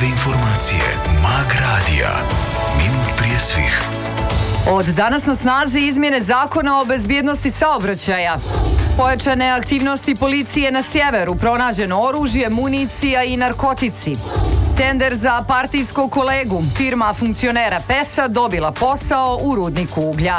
Prave informacije. Mag radija. Minut prije svih. Od danas na snazi izmjene Zakona o bezbjednosti saobraćaja. Pojačane aktivnosti policije na sjeveru, pronađeno oružje, municija i narkotici. Tender za partijskog kolegu, firma funkcionera PES-a dobila posao u rudniku uglja.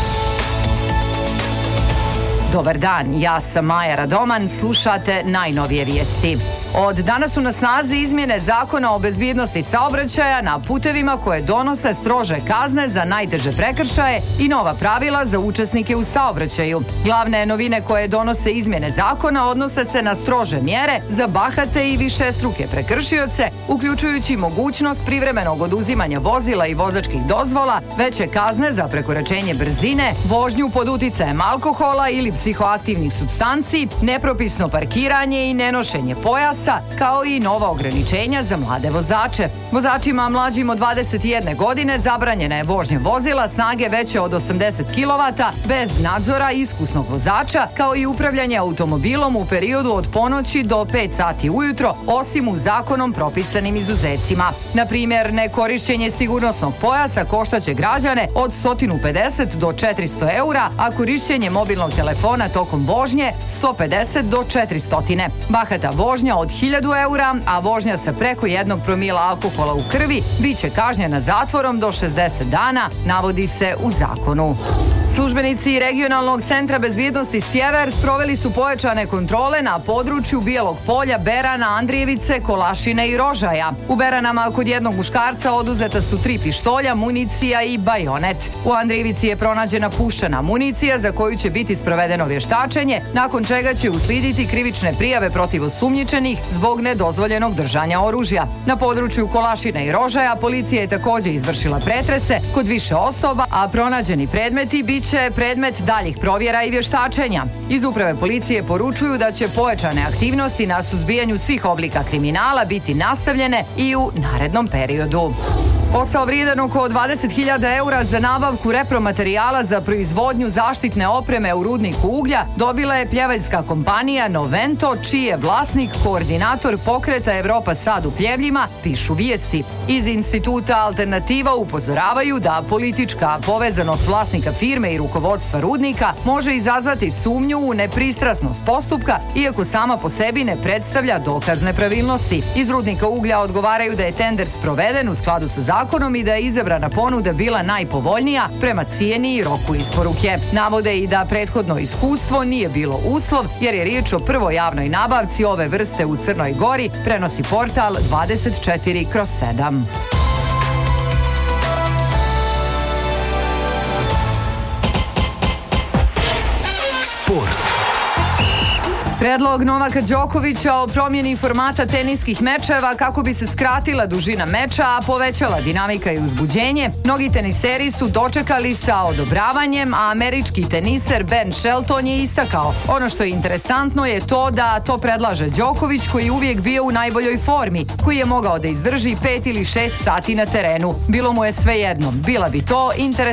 Dobar dan, ja sam Maja Radoman, slušate najnovije vijesti. Od danas su na snazi izmjene Zakona o bezbjednosti saobraćaja na putevima koje donose strože kazne za najteže prekršaje i nova pravila za učesnike u saobraćaju. Glavne novine koje donose izmjene zakona odnose se na strože mjere za bahate i višestruke prekršioce, uključujući mogućnost privremenog oduzimanja vozila i vozačkih dozvola, veće kazne za prekoračenje brzine, vožnju pod uticajem alkohola ili psihoaktivnih supstanci, nepropisno parkiranje i nenošenje pojasa, kao i nova ograničenja za mlade vozače. Vozačima mlađim od 21 godine zabranjena je vožnja vozila snage veće od 80 kW bez nadzora iskusnog vozača, kao i upravljanje automobilom u periodu od ponoći do 5 sati ujutro, osim u zakonom propisanim izuzecima. Na primjer, nekorišćenje sigurnosnog pojasa koštaće građane od 150 do 400 eura, a korišćenje mobilnog telefona tokom vožnje 150 do 400. Bahata vožnja od 1000 eura, a vožnja sa preko 1 promila alkohola u krvi biće kažnjena zatvorom do 60 dana, navodi se u zakonu. Službenici Regionalnog centra bezbjednosti Sjever sproveli su pojačane kontrole na području Bijelog polja, Berana, Andrijevice, Kolašine i Rožaja. U Beranama kod jednog muškarca oduzeta su 3 pištolja, municija i bajonet. U Andrijevici je pronađena puščana municija za koju će biti sprovedeno vještačenje, nakon čega će uslijediti krivične prijave protiv osumnjičenih zbog nedozvoljenog držanja oružja. Na području Kolašine i Rožaja policija je također izvršila pretrese kod više osoba, a pronađeni predmeti biće predmet daljih provjera i vještačenja. Iz uprave policije poručuju da će pojačane aktivnosti na suzbijanju svih oblika kriminala biti nastavljene i u narednom periodu. Posao vrijedan oko 20.000 eura za nabavku repromaterijala za proizvodnju zaštitne opreme u rudniku uglja dobila je pljevaljska kompanija Novento, čiji je vlasnik koordinator pokreta Evropa Sad u Pljevljima, pišu vijesti. Iz instituta Alternativa upozoravaju da politička povezanost vlasnika firme i rukovodstva rudnika može izazvati sumnju u nepristrasnost postupka, iako sama po sebi ne predstavlja dokaz nepravilnosti. Iz rudnika uglja odgovaraju da je tender sproveden u skladu sa zakonom i da je izabrana ponuda bila najpovoljnija prema cijeni i roku isporuke. Navode i da prethodno iskustvo nije bilo uslov, jer je riječ o prvoj javnoj nabavci ove vrste u Crnoj Gori, prenosi portal 24/7. Sport. Predlog Novaka Đokovića o promjeni formata teniskih mečeva kako bi se skratila dužina meča, a povećala dinamika i uzbuđenje, mnogi teniseri su dočekali sa odobravanjem, a američki teniser Ben Shelton je istakao: ono što je interesantno je to da to predlaže Đoković, koji je uvijek bio u najboljoj formi, koji je mogao da izdrži 5 ili 6 sati na terenu. Bilo mu je svejedno, bila bi to interesantna